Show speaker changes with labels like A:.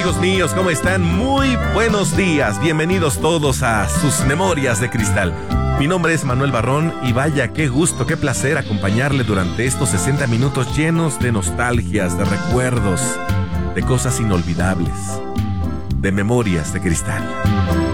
A: amigos míos? ¿Cómo están? Muy buenos días. Bienvenidos todos a sus Memorias de Cristal. Mi nombre es Manuel Barrón y vaya, qué gusto, qué placer acompañarle durante estos 60 minutos llenos de nostalgias, de recuerdos, de cosas inolvidables, de Memorias de Cristal.